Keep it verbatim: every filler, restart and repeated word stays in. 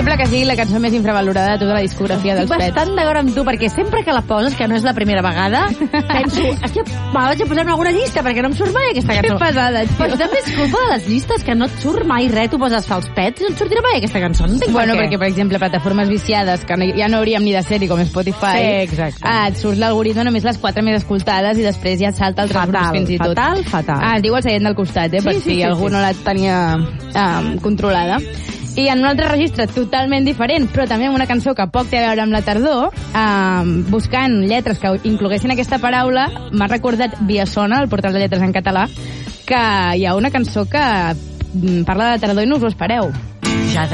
possible que sigui la cançó més infravalorada de tota la discografia dels Pets. Estic bastant d'acord amb tu, perquè sempre que la poses, que no és la primera vegada, penso, hòstia, me vaig a posar en alguna llista, perquè no em surt mai aquesta cançó. Que pesada, tio. Però també és culpa de les llistes, que no et surt mai res, tu poses als Pets i no et sortirà mai aquesta cançó. No entenc Bueno, per què. perquè, per exemple, plataformes viciades, que no, ja no hauríem ni de ser-hi, com Spotify, Sí, exacte. ah, et surt l'algoritme només les quatre més escoltades i després ja et salta altres Fatal, grups fins i tot. fatal, fatal. Ah, es diu el seient del costat, eh, per Sí, sí, si sí, algú sí. no la tenia um, controlada. I en un altre registre totalment diferent, però també amb una cançó que poc té a veure amb la tardor, um, buscant lletres que incloguessin aquesta paraula, m'ha recordat Via Sona, el portal de lletres en català, que hi ha una cançó que mm, parla de la tardor i no us ho espereu. Ja